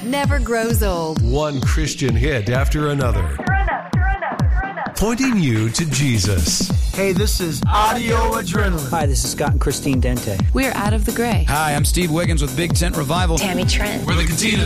that never grows old. One Christian hit after another. Pointing you to Jesus. Hey, this is Audio Adrenaline. Hi, this is Scott and Christine Dente. We're Out of the Gray. Hi, I'm Steve Wiggins with Big Tent Revival. Tammy Trent. We're the Katina